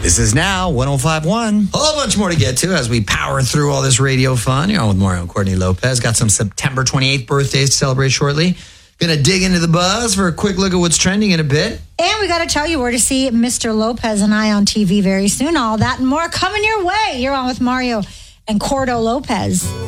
This is now 105.1. A whole bunch more to get to as we power through all this radio fun. You're on with Mario and Courtney Lopez. Got some September 28th birthdays to celebrate shortly. Gonna dig into the buzz for a quick look at what's trending in a bit. And we got to tell you where to see Mr. Lopez and I on TV very soon. All that and more coming your way. You're on with Mario and Cordo Lopez.